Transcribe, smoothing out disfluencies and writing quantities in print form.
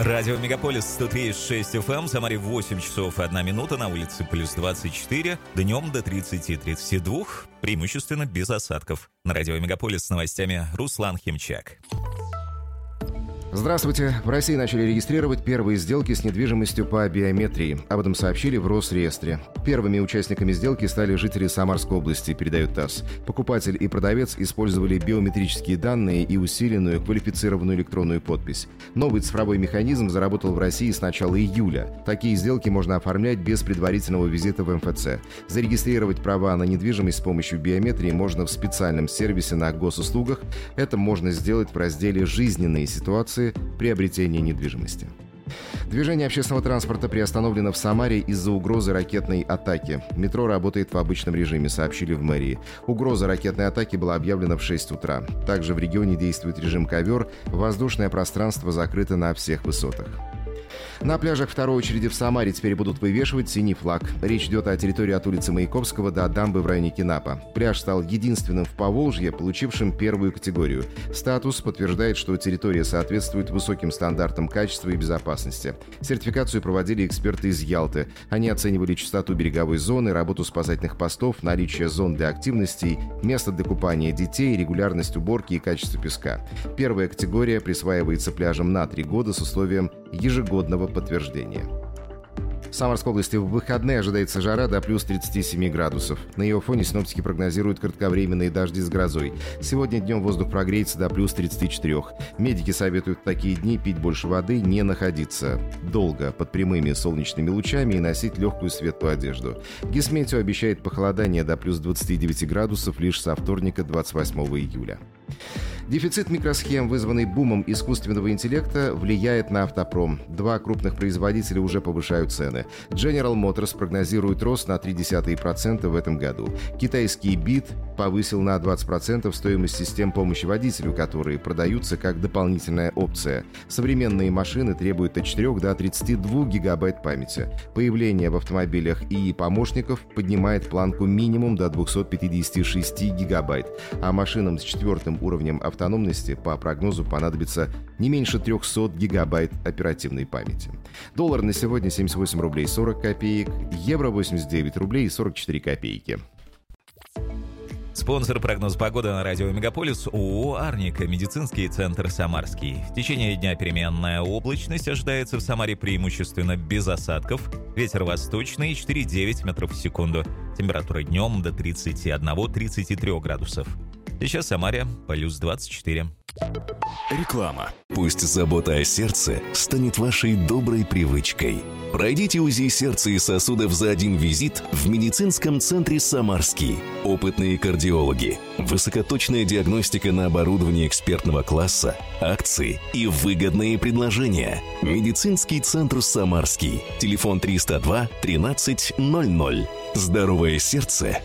Радио Мегаполис 103,6 FM, в Самаре 8 часов 1 минута, на улице плюс 24, днем до 30-32, преимущественно без осадков. На Радио Мегаполис с новостями Руслан Химчак. Здравствуйте. В России начали регистрировать первые сделки с недвижимостью по биометрии. Об этом сообщили в Росреестре. Первыми участниками сделки стали жители Самарской области, передает ТАСС. Покупатель и продавец использовали биометрические данные и усиленную квалифицированную электронную подпись. Новый цифровой механизм заработал в России с начала июля. Такие сделки можно оформлять без предварительного визита в МФЦ. Зарегистрировать права на недвижимость с помощью биометрии можно в специальном сервисе на госуслугах. Это можно сделать в разделе «Жизненные ситуации» приобретения недвижимости. Движение общественного транспорта приостановлено в Самаре из-за угрозы ракетной атаки. Метро работает в обычном режиме, сообщили в мэрии. Угроза ракетной атаки была объявлена в 6 утра. Также в регионе действует режим ковер, воздушное пространство закрыто на всех высотах. На пляжах второй очереди в Самаре теперь будут вывешивать синий флаг. Речь идет о территории от улицы Маяковского до дамбы в районе Кинапа. Пляж стал единственным в Поволжье, получившим первую категорию. Статус подтверждает, что территория соответствует высоким стандартам качества и безопасности. Сертификацию проводили эксперты из Ялты. Они оценивали чистоту береговой зоны, работу спасательных постов, наличие зон для активностей, место для купания детей, регулярность уборки и качество песка. Первая категория присваивается пляжам на 3 года с условием ежегодного подтверждения. В Самарской области в выходные ожидается жара до плюс 37 градусов. На ее фоне синоптики прогнозируют кратковременные дожди с грозой. Сегодня днем воздух прогреется до плюс 34. Медики советуют в такие дни пить больше воды, не находиться долго под прямыми солнечными лучами и носить легкую светлую одежду. Гисметео обещает похолодание до плюс 29 градусов лишь со вторника 28 июля. Дефицит микросхем, вызванный бумом искусственного интеллекта, влияет на автопром. 2 крупных производителя уже повышают цены. General Motors прогнозирует рост на 0,3% в этом году. Китайский BID повысил на 20% стоимость систем помощи водителю, которые продаются как дополнительная опция. Современные машины требуют от 4 до 32 гигабайт памяти. Появление в автомобилях ИИ-помощников поднимает планку минимум до 256 гигабайт, а машинам с 4 уровнем автономности по прогнозу понадобится не меньше 300 гигабайт оперативной памяти. Доллар на сегодня 78 рублей 40 копеек, евро 89 рублей 44 копейки. Спонсор прогноз погоды на радио Мегаполис ООО «Арника», медицинский центр «Самарский». В течение дня переменная облачность ожидается в Самаре преимущественно без осадков. Ветер восточный 4,9 метров в секунду. Температура днем до 31-33 градусов. Сейчас в Самаре плюс 24. Реклама. Пусть забота о сердце станет вашей доброй привычкой. Пройдите УЗИ сердца и сосудов за один визит в медицинском центре «Самарский». Опытные кардиологи, высокоточная диагностика на оборудовании экспертного класса, акции и выгодные предложения. Медицинский центр «Самарский». Телефон 302 13 00. Здоровое сердце